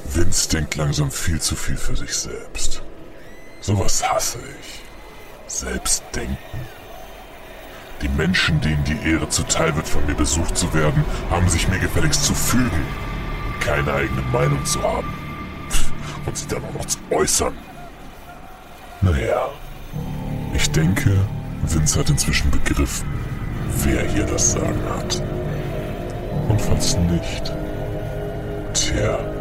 Vince denkt langsam viel zu viel für sich selbst. Sowas hasse ich. Selbstdenken. Die Menschen, denen die Ehre zuteil wird, von mir besucht zu werden, haben sich mir gefälligst zu fügen. Keine eigene Meinung zu haben. Und sie dann auch noch zu äußern. Naja, ich denke, Vince hat inzwischen begriffen, wer hier das Sagen hat. Und falls nicht, tja,